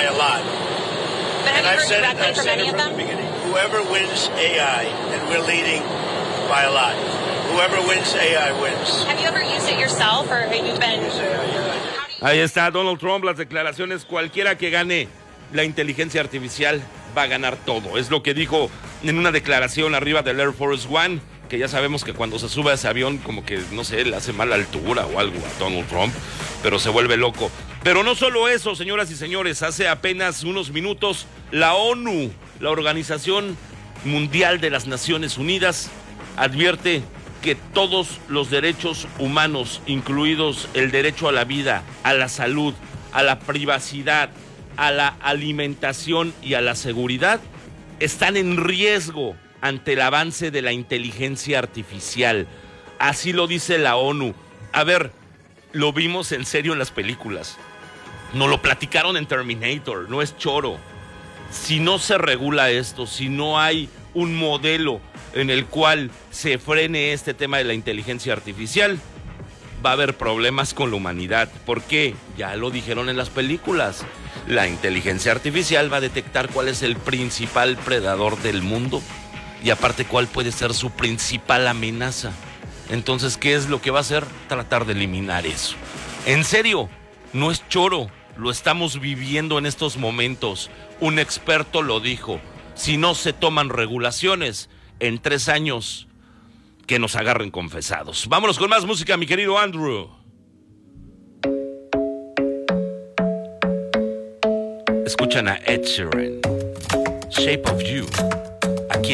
a lot. But have And you I've heard said directly it from any of from the them? beginning. Whoever wins AI, and we're leading by a lot. Whoever wins AI wins. Have you ever used it yourself, or have you been... Ahí está Donald Trump, las declaraciones. Cualquiera que gane la inteligencia artificial va a ganar todo. Es lo que dijo en una declaración arriba del Air Force One, que ya sabemos que cuando se sube a ese avión, como que, no sé, le hace mala altura o algo a Donald Trump, pero se vuelve loco. Pero no solo eso, señoras y señores, hace apenas unos minutos, la ONU, la Organización Mundial de las Naciones Unidas, advierte que todos los derechos humanos, incluidos el derecho a la vida, a la salud, a la privacidad, a la alimentación y a la seguridad, están en riesgo ante el avance de la inteligencia artificial. Así lo dice la ONU. A ver, lo vimos en serio en las películas. Nos lo platicaron en Terminator, no es choro. Si no se regula esto, si no hay un modelo en el cual se frene este tema de la inteligencia artificial, va a haber problemas con la humanidad. ¿Por qué? Ya lo dijeron en las películas. La inteligencia artificial va a detectar cuál es el principal predador del mundo y aparte cuál puede ser su principal amenaza. Entonces, ¿qué es lo que va a hacer? Tratar de eliminar eso. En serio, no es choro, lo estamos viviendo en estos momentos. Un experto lo dijo. Si no se toman regulaciones, en 3 años que nos agarren confesados. Vámonos con más música, mi querido Andrew. Escuchan a Ed Sheeran, Shape of You.